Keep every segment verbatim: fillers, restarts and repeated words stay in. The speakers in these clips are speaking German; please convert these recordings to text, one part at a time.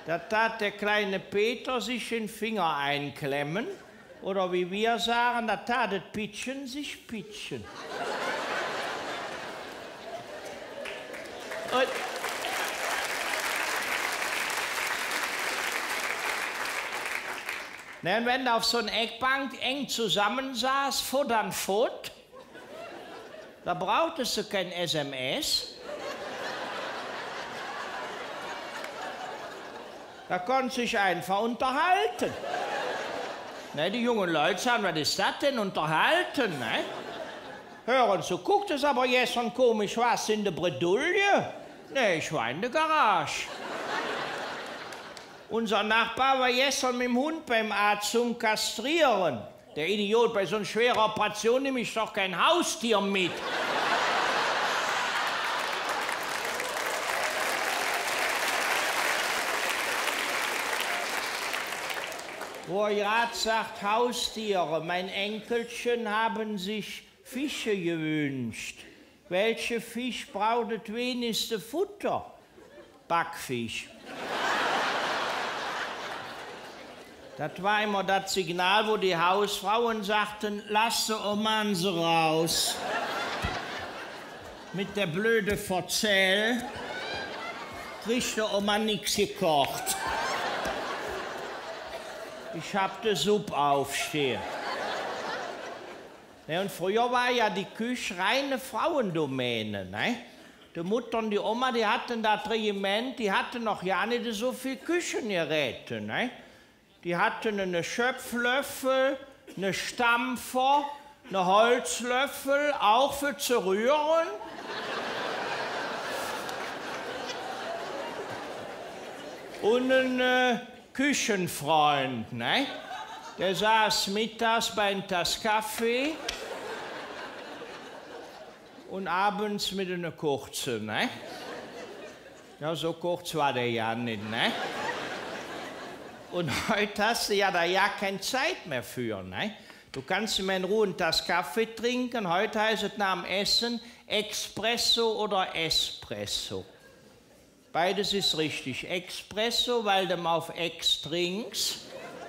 Da tat der kleine Peter sich den Finger einklemmen. Oder wie wir sagen, da tat das Pitchen sich pitchen. Und ne, wenn du auf so einer Eckbank eng zusammensaß, Fot an Fot, da brauchtest du kein S M S. Da konntest du dich einfach unterhalten. Ne, die jungen Leute sagen, was ist das denn, unterhalten? Ne? Hören Sie, guckt es aber jetzt schon komisch, was in der Bredouille? Ne, ich war in der Garage. Unser Nachbar war gestern mit dem Hund beim Arzt zum Kastrieren. Der Idiot, bei so einer schweren Operation nehme ich doch kein Haustier mit. Wo er gerade sagt, Haustiere, mein Enkelchen haben sich Fische gewünscht. Welche Fisch braucht das wenigste Futter? Backfisch. Das war immer das Signal, wo die Hausfrauen sagten, lasse Omanse raus. Mit der blöde Verzähl kriegt der Oma nix gekocht. Ich hab de Suppe aufstehen. Ne, und früher war ja die Küche reine Frauendomäne. Ne? Die Mutter und die Oma, die hatten das Regiment, die hatten noch ja nicht so viel Küchengeräte. Ne? Die hatten einen Schöpflöffel, einen Stampfer, einen Holzlöffel, auch für zu rühren. Und einen äh, Küchenfreund, ne? Der saß mittags bei einem Tass Kaffee und abends mit einer kurzen, ne? Ja, so kurz war der ja nicht, ne? Und heute hast du ja da ja keine Zeit mehr für, ne? Du kannst immer in Ruhe einen Tass Kaffee trinken. Heute heißt es nach dem Essen Espresso oder Espresso. Beides ist richtig. Espresso, weil du auf Ex trinkst.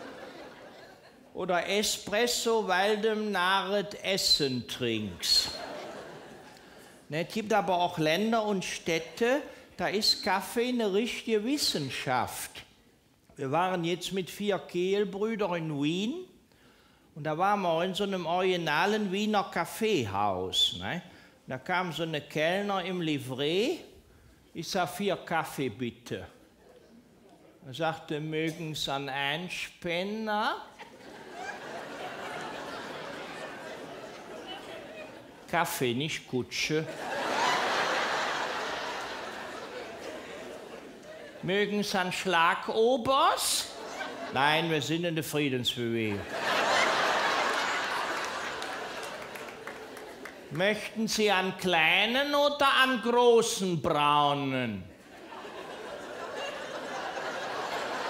Oder Espresso, weil du nahet Essen trinkst. Ne, es gibt aber auch Länder und Städte, da ist Kaffee eine richtige Wissenschaft. Wir waren jetzt mit vier Kehlbrüdern in Wien und da waren wir in so einem originalen Wiener Kaffeehaus. Ne? Da kam so eine Kellner im Livret. Ich sag, vier Kaffee bitte. Er sagte, mögen Sie einen Einspänner? Kaffee, nicht Kutsche. Mögen Sie einen Schlagobers? Nein, wir sind in der Friedensbewegung. Möchten Sie einen kleinen oder einen großen braunen?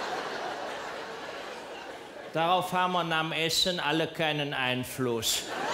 Darauf haben wir nach dem Essen alle keinen Einfluss.